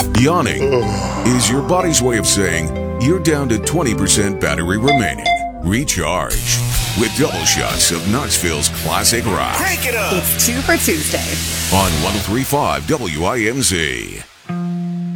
Yawning is your body's way of saying you're down to 20% battery remaining. Recharge with double shots of Knoxville's classic rock. Crank it up! It's 2 for Tuesday. On 103.5 WIMZ.